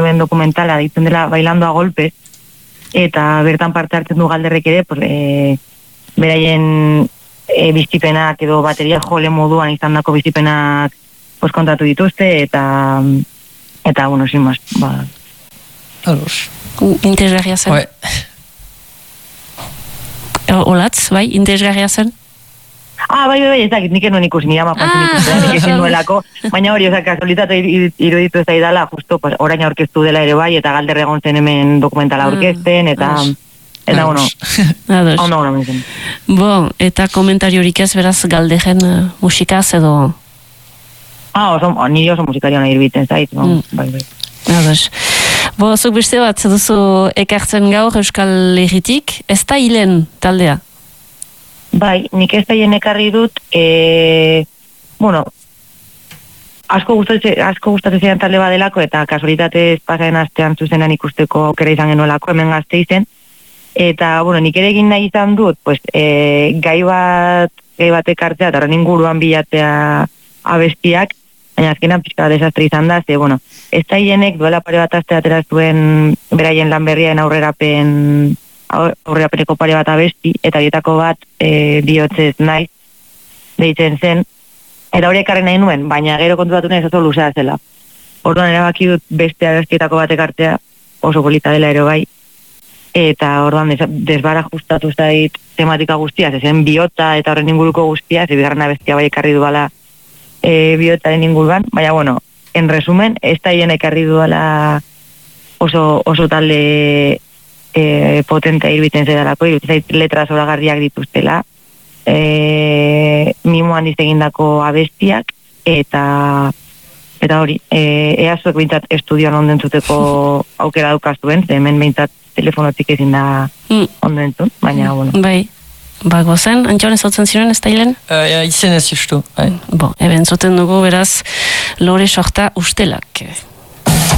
duen dokumentala, ditzen dela Bailando a Golpes, eta bertan parte hartzen du Galderrek ere, pues, beraien bizipenak edo bateria jole moduan izan dako bizipenak pues, kontatu dituzte, eta bueno, sin más, ba. Interesgarria zen. Ouais. Olatz, bai, interesgarria zen? Bai, ezakit, nik enuen ikusi, nire ama joan ikusten, nik ezin nuelako, baina hori, kasualitate iruditu ez daidala, justo, pues, orain aurkeztu dela ere bai, eta Galder egon zen hemen dokumentala aurkezten, eta bueno, ondo menzen. Bo, eta komentariorik ez beraz Galderen musikaz edo? Nire oso musikarian nahi irbiten zait, bai. Bo, zuk beste bat, duzu ekartzen gaur Euskal Herritik, ez da hilen taldea? Bai, nik ez da hien ekarri dut, bueno, asko gustatzen zidan talde badelako, eta kasualitatez pasaren astean zuzenan ikusteko aukera izan genuelako, hemen Gasteizen, eta, bueno, nik ere egin nahi izan dut, pues, gai bat ekartzea, eta horren inguruan bilatzea abestiak, baina azkenan pixka desastre izan da, bueno, ez da hienek duela pare bat aste atera zuen beraien lan berriaen aurrerapeneko pare bat abesti, eta horietako bat bihotzez naiz, deitzen zen, eta hori ekarri nahi nuen, baina gero kontubatu nahi oso luzea zela. Orduan erabaki dut beste abestietako bat ekartzea, oso polita dela ere bai, eta orduan desbara justatu zait tematika guztia, zen bihotza eta horren inguruko guztia, bigarren abestia bai ekarri duala bihotzaren inguruan, baina bueno, en resumen, ez da hien ekarri duala oso talde potentea irbiten zedalako, iruditzen zait letra zoragarriak dituztela, mimoan izegindako abestiak, eta hori, eazuek bintzat estudioan ondentzuteko aukera daukaztuen, hemen bintzat telefonotik ezin da ondentzun, baina, bueno. Bai, gozen, Antxon ez hautzen ziren ez da hilen? Izen ez justu, bai. Bo, eben zuten dugu beraz, Lore Sorta ustelak.